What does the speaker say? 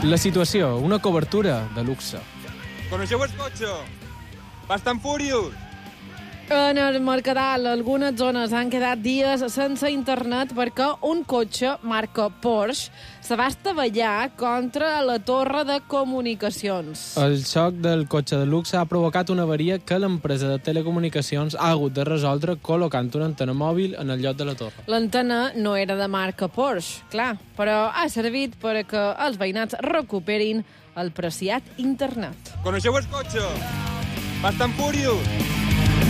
La situació, una cobertura de luxe. Coneixeu el cotxe? Bastant furiós. En el Mercadal, algunes zones han quedat dies sense internet perquè un cotxe marca Porsche se va estavellar contra la torre de comunicacions. El xoc del cotxe de luxe ha provocat una avaria que l'empresa de telecomunicacions ha hagut de resoldre col·locant una antena mòbil en el lloc de la torre. L'antena no era de marca Porsche, clar, però ha servit per a que els veïnats recuperin el preciat internet. Coneixeu el cotxe? Bastant furiós.